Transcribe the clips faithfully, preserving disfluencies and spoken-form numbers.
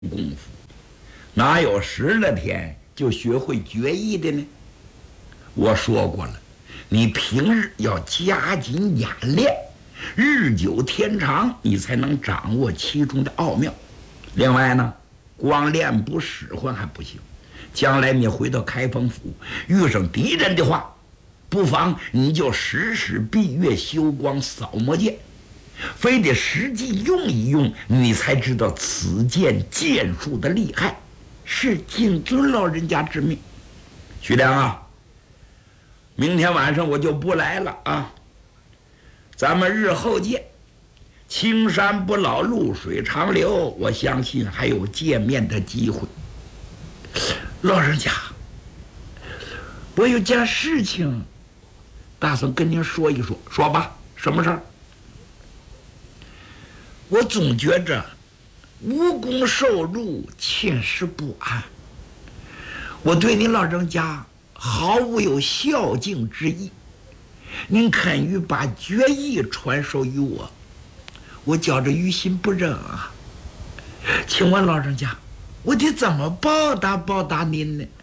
功夫，哪有十来天就学会决意的呢？我说过了，你平日要加紧演练，日久天长，你才能掌握其中的奥妙。另外呢，光练不使唤还不行，将来你回到开封府遇上敌人的话，不妨你就时时闭月修光扫魔剑，非得实际用一用，你才知道此剑剑术的厉害。是谨遵老人家之命。徐良啊，明天晚上我就不来了啊，咱们日后见。青山不老，露水长流，我相信还有见面的机会。老人家，我有件事情打算跟您说一说。说吧，什么事儿？我总觉着无功受禄，寝食不安。我对您老人家毫无有孝敬之意，您肯于把决意传授于我，我觉着于心不忍啊。请问老人家，我得怎么报答报答您呢？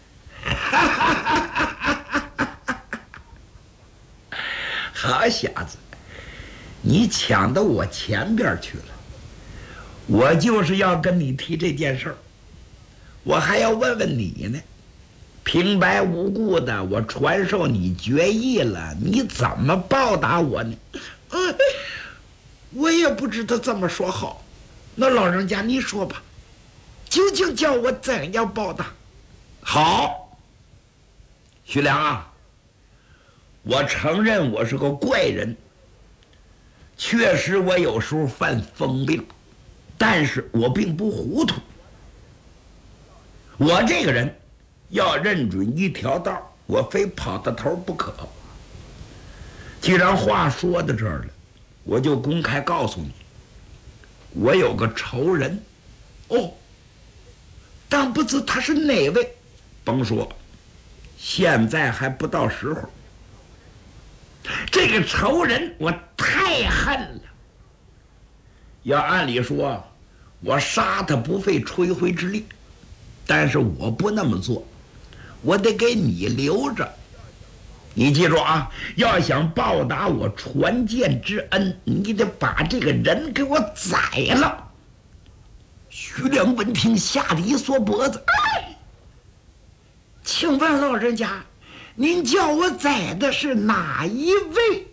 好小子，你抢到我前边去了。我就是要跟你提这件事儿，我还要问问你呢。平白无故的我传授你决意了，你怎么报答我呢？嗯，我也不知道怎么说好。那老人家你说吧，究竟叫我怎样报答？好，徐良啊，我承认我是个怪人，确实我有时候犯疯病，但是我并不糊涂。我这个人要认准一条道，我非跑到头不可。既然话说到这儿了，我就公开告诉你，我有个仇人。哦，但不知他是哪位？甭说，现在还不到时候。这个仇人我太恨了，要按理说我杀他不费吹灰之力，但是我不那么做，我得给你留着。你记住啊，要想报答我传剑之恩，你得把这个人给我宰了。徐良闻听，吓得一缩脖子。哎，请问老人家，您叫我宰的是哪一位？